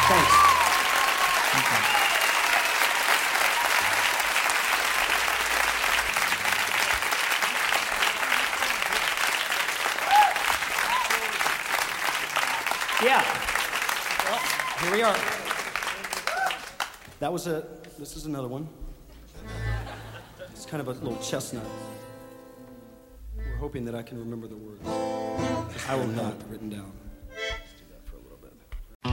Thanks. Yeah. Well, here we are. This is another one. It's kind of a little chestnut. We're hoping that I can remember the words. I will not written down.